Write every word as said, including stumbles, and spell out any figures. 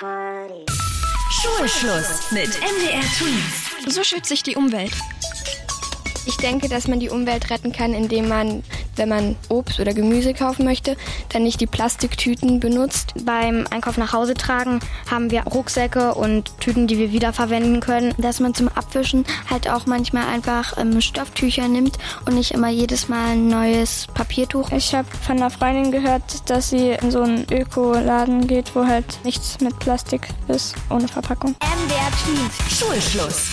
Schulschluss mit M D R Tweens. So schützt sich die Umwelt. Ich denke, dass man die Umwelt retten kann, indem man, wenn man Obst oder Gemüse kaufen möchte, dann nicht die Plastiktüten benutzt. Beim Einkauf nach Hause tragen haben wir Rucksäcke und Tüten, die wir wiederverwenden können. Dass man zum Abwischen halt auch manchmal einfach ähm, Stofftücher nimmt und nicht immer jedes Mal ein neues Papiertuch. Ich habe von einer Freundin gehört, dass sie in so einen Ökoladen geht, wo halt nichts mit Plastik ist, ohne Verpackung. M D R Tweens. Schulschluss.